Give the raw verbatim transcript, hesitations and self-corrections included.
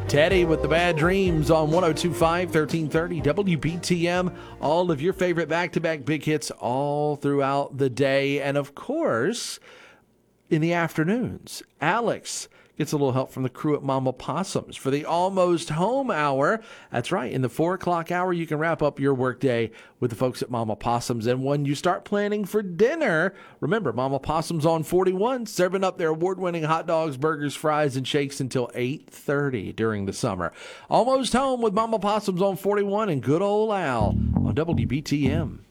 Teddy with the Bad Dreams on one oh two point five, thirteen thirty W B T M. All of your favorite back-to-back big hits all throughout the day. And, of course, in the afternoons, Alex gets a little help from the crew at Mama Possums for the Almost Home Hour. That's right. In the four o'clock hour, you can wrap up your workday with the folks at Mama Possums. And when you start planning for dinner, remember, Mama Possums on forty-one, serving up their award-winning hot dogs, burgers, fries, and shakes until eight thirty during the summer. Almost Home with Mama Possums on forty-one and good old Al on W B T M.